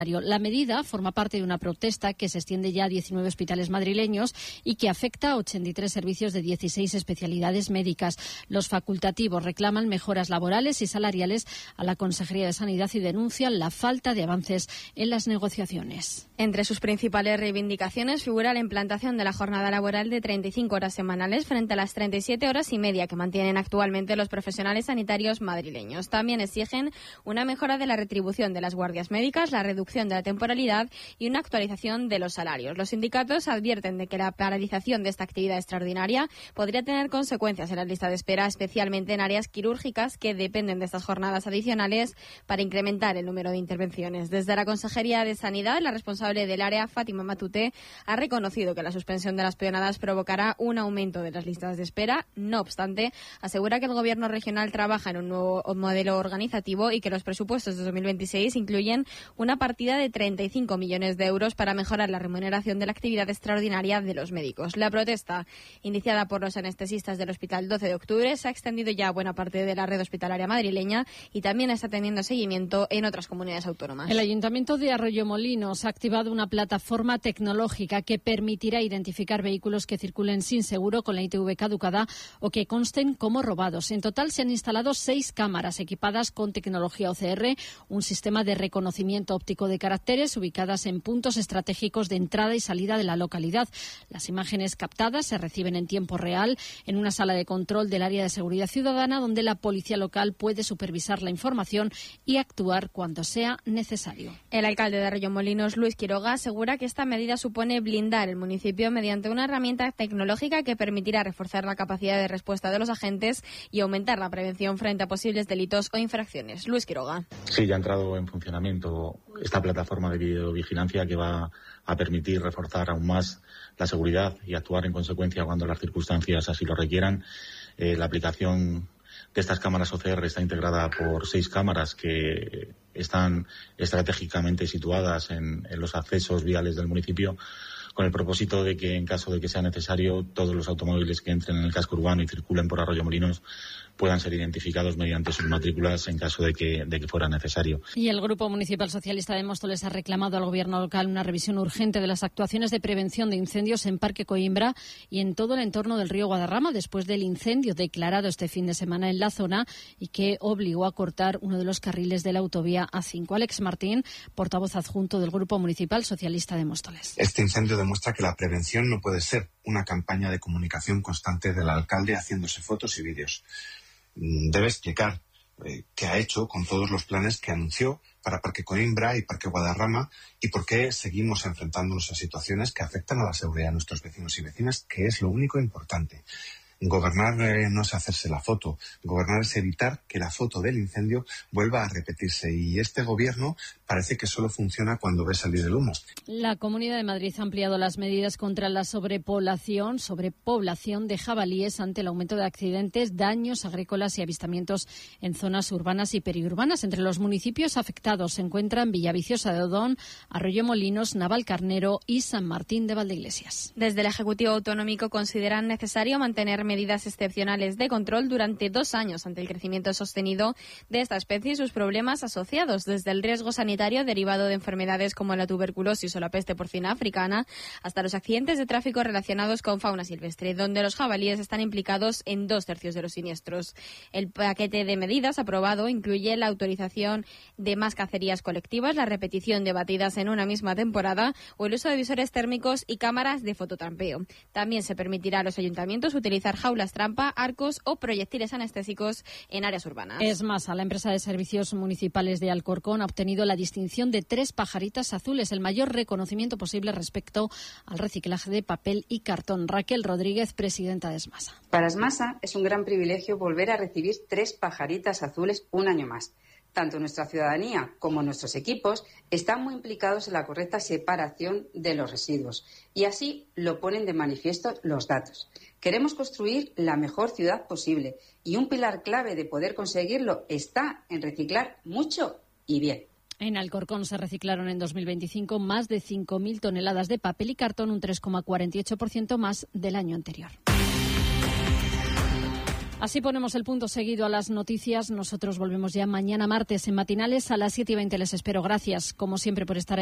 La medida forma parte de una protesta que se extiende ya a 19 hospitales madrileños y que afecta a 83 servicios de 16 especialidades médicas. Los facultativos reclaman mejoras laborales y salariales a la Consejería de Sanidad y denuncian la falta de avances en las negociaciones. Entre sus principales reivindicaciones figura la implantación de la jornada laboral de 35 horas semanales frente a las 37 horas y media que mantienen actualmente los profesionales sanitarios madrileños. También exigen una mejora de la retribución de las guardias médicas, la reducción de la temporalidad y una actualización de los salarios. Los sindicatos advierten de que la paralización de esta actividad extraordinaria podría tener consecuencias en la lista de espera, especialmente en áreas quirúrgicas que dependen de estas jornadas adicionales para incrementar el número de intervenciones. Desde la Consejería de Sanidad, la responsable del área, Fátima Matute, ha reconocido que la suspensión de las peonadas provocará un aumento de las listas de espera. No obstante, asegura que el Gobierno regional trabaja en un nuevo modelo organizativo y que los presupuestos de 2026 incluyen una partida de 35 millones de euros para mejorar la remuneración de la actividad extraordinaria de los médicos. La protesta, iniciada por los anestesistas del Hospital 12 de Octubre, se ha extendido ya a buena parte de la red hospitalaria madrileña y también está teniendo seguimiento en otras comunidades autónomas. El Ayuntamiento de Arroyomolinos ha activado una plataforma tecnológica que permitirá identificar vehículos que circulen sin seguro con la ITV caducada o que consten como robados. En total se han instalado 6 cámaras equipadas con tecnología OCR, un sistema de reconocimiento óptico de caracteres ubicadas en puntos estratégicos de entrada y salida de la localidad. Las imágenes captadas se reciben en tiempo real en una sala de control del área de seguridad ciudadana donde la policía local puede supervisar la información y actuar cuando sea necesario. El alcalde de Arroyomolinos, Luis Quiroga, asegura que esta medida supone blindar el municipio mediante una herramienta tecnológica que permitirá reforzar la capacidad de respuesta de los agentes y aumentar la prevención frente a posibles delitos o infracciones. Luis Quiroga. Sí, ya ha entrado en funcionamiento esta plataforma de videovigilancia que va a permitir reforzar aún más la seguridad y actuar en consecuencia cuando las circunstancias así lo requieran. La aplicación de estas cámaras OCR está integrada por 6 cámaras que están estratégicamente situadas en los accesos viales del municipio, con el propósito de que, en caso de que sea necesario, todos los automóviles que entren en el casco urbano y circulen por Arroyomolinos puedan ser identificados mediante sus matrículas en caso de que fuera necesario. Y el Grupo Municipal Socialista de Móstoles ha reclamado al Gobierno local una revisión urgente de las actuaciones de prevención de incendios en Parque Coimbra y en todo el entorno del río Guadarrama después del incendio declarado este fin de semana en la zona y que obligó a cortar uno de los carriles de la autovía A5. Alex Martín, portavoz adjunto del Grupo Municipal Socialista de Móstoles. Este incendio demuestra que la prevención no puede ser una campaña de comunicación constante del alcalde haciéndose fotos y vídeos. Debe explicar qué ha hecho con todos los planes que anunció para Parque Coimbra y Parque Guadarrama y por qué seguimos enfrentándonos a situaciones que afectan a la seguridad de nuestros vecinos y vecinas, que es lo único importante. Gobernar no es hacerse la foto, gobernar es evitar que la foto del incendio vuelva a repetirse y este gobierno parece que solo funciona cuando ve salir el humo. La Comunidad de Madrid ha ampliado las medidas contra la sobrepoblación de jabalíes ante el aumento de accidentes, daños agrícolas y avistamientos en zonas urbanas y periurbanas. Entre los municipios afectados se encuentran Villaviciosa de Odón, Arroyomolinos, Navalcarnero y San Martín de Valdeiglesias. Desde el Ejecutivo Autonómico consideran necesario mantener medidas excepcionales de control durante 2 años ante el crecimiento sostenido de esta especie y sus problemas asociados, desde el riesgo sanitario derivado de enfermedades como la tuberculosis o la peste porcina africana hasta los accidentes de tráfico relacionados con fauna silvestre, donde los jabalíes están implicados en 2/3 de los siniestros. El paquete de medidas aprobado incluye la autorización de más cacerías colectivas, la repetición de batidas en una misma temporada o el uso de visores térmicos y cámaras de fototrampeo. También se permitirá a los ayuntamientos utilizar jaulas trampa, arcos o proyectiles anestésicos en áreas urbanas. ESMASA, la empresa de servicios municipales de Alcorcón, ha obtenido la distinción de 3 pajaritas azules, el mayor reconocimiento posible respecto al reciclaje de papel y cartón. Raquel Rodríguez, presidenta de ESMASA. Para ESMASA es un gran privilegio volver a recibir 3 pajaritas azules un año más. Tanto nuestra ciudadanía como nuestros equipos están muy implicados en la correcta separación de los residuos y así lo ponen de manifiesto los datos. Queremos construir la mejor ciudad posible y un pilar clave de poder conseguirlo está en reciclar mucho y bien. En Alcorcón se reciclaron en 2025 más de 5.000 toneladas de papel y cartón, un 3,48% más del año anterior. Así ponemos el punto seguido a las noticias. Nosotros volvemos ya mañana martes en Matinales a las 7:20. Les espero. Gracias, como siempre, por estar ahí.